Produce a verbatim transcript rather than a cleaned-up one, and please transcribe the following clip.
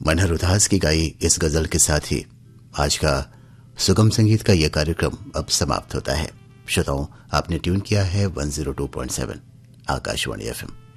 मनहर उदास की गाई इस गजल के साथ ही आज का सुगम संगीत का यह कार्यक्रम अब समाप्त होता है। श्रोताओं, आपने ट्यून किया है one zero two point seven Akashvani FM.